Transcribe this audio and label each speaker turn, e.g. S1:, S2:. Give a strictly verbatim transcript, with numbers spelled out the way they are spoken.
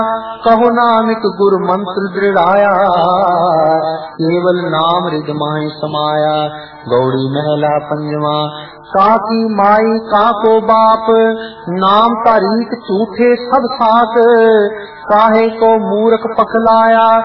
S1: कहो नानक गुर मंत्र दृढ़ाया, केवल नाम रिद माहि समाया। गौड़ी महला पंजवा। काकी माई काको बाप, नाम तारीख झूठे सब साथ, काहे को मूर्ख पखलाया।